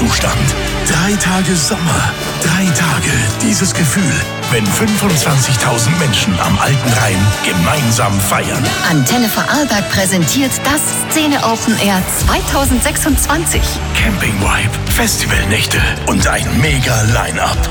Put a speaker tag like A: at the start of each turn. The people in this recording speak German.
A: Ausnahmezustand. 3 Tage Sommer. 3 Tage dieses Gefühl, wenn 25.000 Menschen am Alten Rhein gemeinsam feiern.
B: Antenne Vorarlberg präsentiert das Szene Open Air 2026.
A: Camping Vibe, Festivalnächte und ein mega Line-Up.